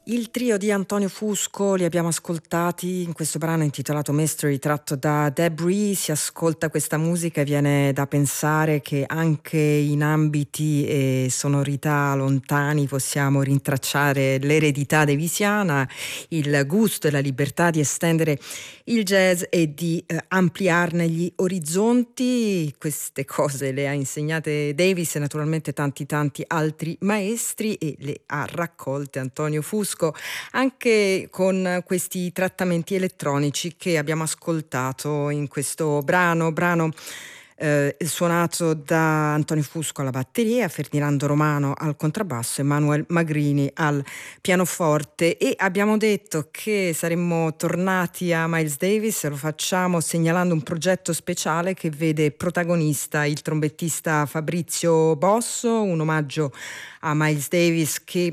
Il trio di Antonio Fusco li abbiamo ascoltati in questo brano intitolato Mystery, tratto da Debris. Si ascolta questa musica e viene da pensare che anche in ambiti e sonorità lontani possiamo rintracciare l'eredità davisiana, il gusto e la libertà di estendere il jazz e di ampliarne gli orizzonti. Queste cose le ha insegnate Davis e naturalmente tanti altri maestri, e le ha raccolte Antonio Fusco anche con questi trattamenti elettronici che abbiamo ascoltato in questo brano suonato da Antonio Fusco alla batteria, Ferdinando Romano al contrabbasso e Manuel Magrini al pianoforte. E abbiamo detto che saremmo tornati a Miles Davis, e lo facciamo segnalando un progetto speciale che vede protagonista il trombettista Fabrizio Bosso, un omaggio a Miles Davis che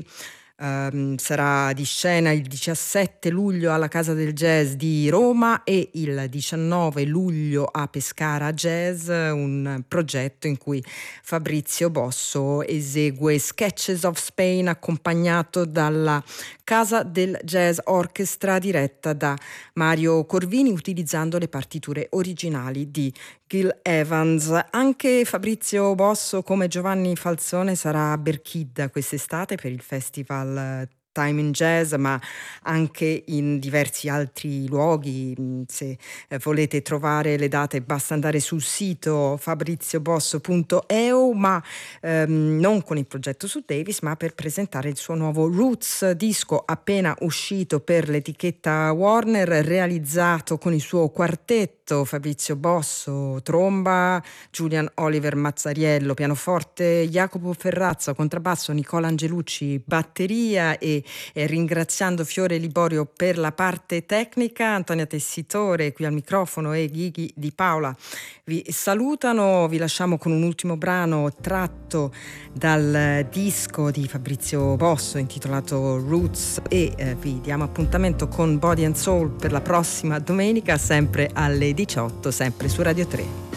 sarà di scena il 17 luglio alla Casa del Jazz di Roma e il 19 luglio a Pescara Jazz, un progetto in cui Fabrizio Bosso esegue Sketches of Spain accompagnato dalla Casa del Jazz Orchestra diretta da Mario Corvini, utilizzando le partiture originali di Gil Evans. Anche Fabrizio Bosso, come Giovanni Falzone, sarà a Berchidda quest'estate per il festival Time in Jazz, ma anche in diversi altri luoghi. Se volete trovare le date basta andare sul sito fabriziobosso.eu, ma non con il progetto su Davis, ma per presentare il suo nuovo Roots, disco appena uscito per l'etichetta Warner, realizzato con il suo quartetto: Fabrizio Bosso tromba, Julian Oliver Mazzariello pianoforte, Jacopo Ferrazza contrabbasso, Nicola Angelucci batteria, e ringraziando Fiore Liborio per la parte tecnica, Antonia Tessitore qui al microfono e Ghighi Di Paola vi salutano. Vi lasciamo con un ultimo brano tratto dal disco di Fabrizio Bosso intitolato Roots, e vi diamo appuntamento con Body and Soul per la prossima domenica, sempre alle 18, sempre su Radio 3.